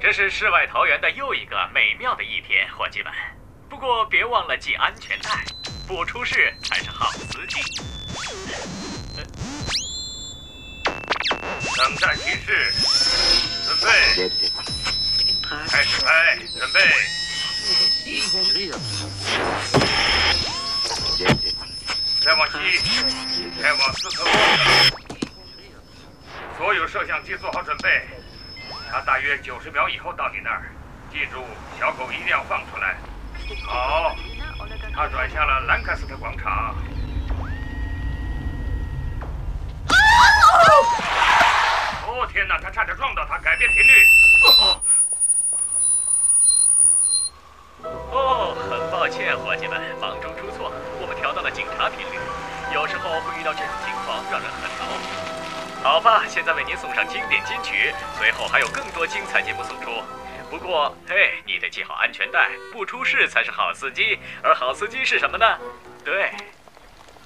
这是世外桃源的又一个美妙的一天，伙计们。不过别忘了系安全带，不出事才是好司机。 等待提示，准备，开始拍，准备。再往西，再往斯特沃。所有摄像机做好准备，他大约90秒以后到你那儿。记住，小狗一定要放出来。好，他转向了兰卡斯特广场。哦天哪！他差点撞到他，改变频率。 哦，很抱歉，伙计们，忙中出错，我们调到了警察频率。有时候会遇到这种情况，让人很恼火。好吧，现在为您送上经典金曲，随后还有更多精彩节目送出。不过，嘿，你得系好安全带，不出事才是好司机。而好司机是什么呢？对。